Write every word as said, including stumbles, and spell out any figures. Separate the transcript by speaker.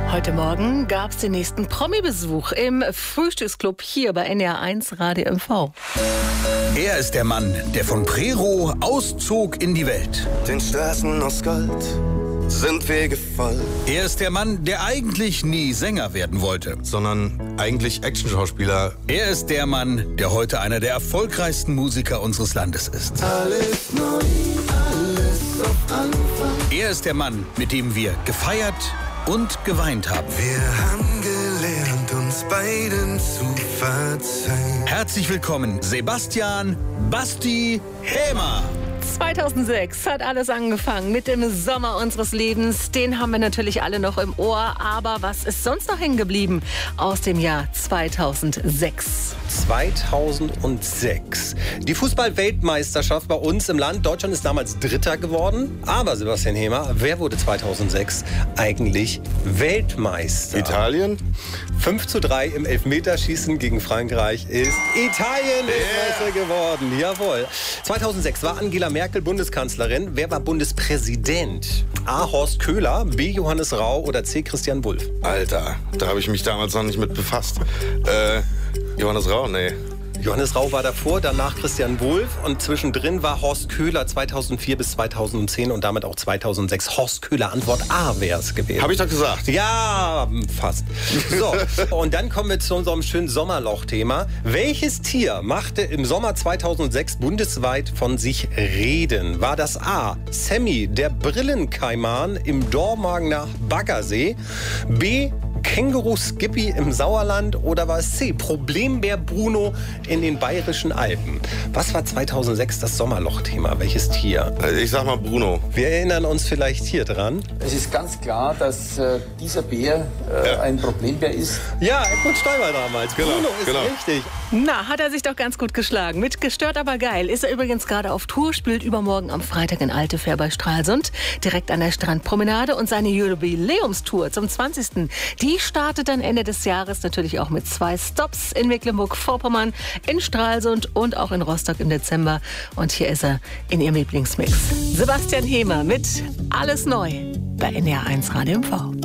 Speaker 1: Heute Morgen gab es den nächsten Promi-Besuch im Frühstücksclub hier bei N D R eins Radio M V.
Speaker 2: Er ist der Mann, der von Prero auszog in die Welt.
Speaker 3: Den Straßen aus Gold sind Wege voll.
Speaker 2: Er ist der Mann, der eigentlich nie Sänger werden wollte,
Speaker 3: sondern eigentlich Actionschauspieler.
Speaker 2: Er ist der Mann, der heute einer der erfolgreichsten Musiker unseres Landes ist.
Speaker 3: Alles neu, alles auf Anfang.
Speaker 2: Er ist der Mann, mit dem wir gefeiert und geweint haben.
Speaker 3: Wir haben gelernt, uns beiden zu verzeihen.
Speaker 2: Herzlich willkommen, Sebastian Basti Hämer.
Speaker 1: zweitausendsechs hat alles angefangen mit dem Sommer unseres Lebens. Den haben wir natürlich alle noch im Ohr. Aber was ist sonst noch hängen geblieben aus dem Jahr zweitausendsechs?
Speaker 4: zweitausendsechs. Die Fußball-Weltmeisterschaft bei uns im Land. Deutschland ist damals Dritter geworden. Aber Sebastian Hämer, wer wurde zweitausendsechs eigentlich Weltmeister?
Speaker 3: Italien?
Speaker 4: fünf zu drei im Elfmeterschießen gegen Frankreich ist Italien yeah. Meister geworden. Jawohl. zweitausendsechs war Angela Merkel Bundeskanzlerin. Wer war Bundespräsident? A. Horst Köhler, B. Johannes Rau oder C. Christian Wulff?
Speaker 3: Alter, da habe ich mich damals noch nicht mit befasst. Äh, Johannes Rau? Nee.
Speaker 4: Johannes Rau war davor, danach Christian Wulff und zwischendrin war Horst Köhler zweitausendvier bis zweitausendzehn und damit auch zweitausendsechs. Horst Köhler, Antwort A wäre es gewesen.
Speaker 3: Habe ich doch gesagt.
Speaker 4: Ja, fast. So, und dann kommen wir zu unserem schönen Sommerloch-Thema. Welches Tier machte im Sommer zweitausendsechs bundesweit von sich reden? War das A. Sammy, der Brillenkaiman im Dormagener Baggersee? B. Känguru Skippy im Sauerland oder war es C. Problembär Bruno in den Bayerischen Alpen? Was war zweitausendsechs das Sommerloch-Thema? Welches Tier?
Speaker 3: Also ich sag mal Bruno.
Speaker 4: Wir erinnern uns vielleicht hier dran.
Speaker 5: Es ist ganz klar, dass äh, dieser Bär äh, ja. ein Problembär ist.
Speaker 4: Ja, Edmund Stoiber damals.
Speaker 3: Genau,
Speaker 4: Bruno ist
Speaker 3: genau.
Speaker 4: richtig.
Speaker 1: Na, hat er sich doch ganz gut geschlagen. Mit Gestört aber geil ist er übrigens gerade auf Tour, spielt übermorgen am Freitag in Altefähr bei Stralsund, direkt an der Strandpromenade. Und seine Jubiläumstour zum zwanzigsten Die startet dann Ende des Jahres natürlich auch mit zwei Stops in Mecklenburg-Vorpommern, in Stralsund und auch in Rostock im Dezember. Und hier ist er in ihrem Lieblingsmix. Sebastian Hämer mit Alles neu bei N D R eins Radio M V.